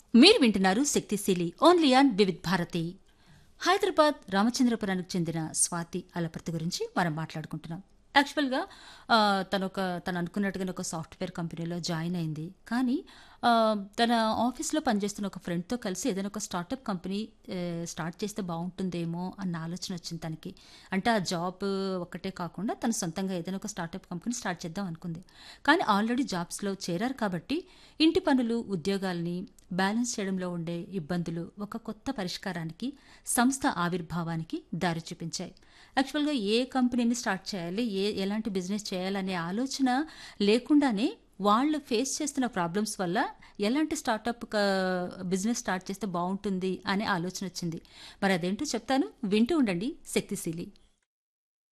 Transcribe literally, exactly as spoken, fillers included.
మీరు వింటున్నారు శక్తిశీలి ఓన్లీ ఆన్ వివిధ్ భారతి. హైదరాబాద్ రామచంద్రపురానికి చెందిన స్వాతి అలపర్తి గురించి మనం మాట్లాడుకుంటున్నాం. యాక్చువల్గా ఆ, తనొక తను అనుకున్నట్టుగానే ఒక సాఫ్ట్వేర్ కంపెనీలో జాయిన్ అయింది. కానీ ఆ, తన ఆఫీస్లో పనిచేస్తున్న ఒక ఫ్రెండ్తో కలిసి ఏదైనా ఒక స్టార్టప్ కంపెనీ ఏ, స్టార్ట్ చేస్తే బాగుంటుందేమో అన్న ఆలోచన వచ్చింది తనకి. అంటే ఆ జాబ్ ఒక్కటే కాకుండా తను సొంతంగా ఏదైనా ఒక స్టార్టప్ కంపెనీ స్టార్ట్ చేద్దాం అనుకుంది. కానీ ఆల్రెడీ జాబ్స్లో చేరారు కాబట్టి ఇంటి పనులు ఉద్యోగాల్ని బ్యాలెన్స్ చేయడంలో ఉండే ఇబ్బందులు ఒక కొత్త పరిష్కారానికి, సంస్థ ఆవిర్భావానికి దారి చూపించాయి. యాక్చువల్గా ఏ కంపెనీని స్టార్ట్ చేయాలి, ఏ ఎలాంటి బిజినెస్ చేయాలనే ఆలోచన లేకుండానే వాళ్ళు ఫేస్ చేస్తున్న ప్రాబ్లమ్స్ వల్ల ఎలాంటి స్టార్టప్ బిజినెస్ స్టార్ట్ చేస్తే బాగుంటుంది అనే ఆలోచన వచ్చింది. మరి అదేంటో చెప్తాను, వింటూ ఉండండి శక్తిశీలి.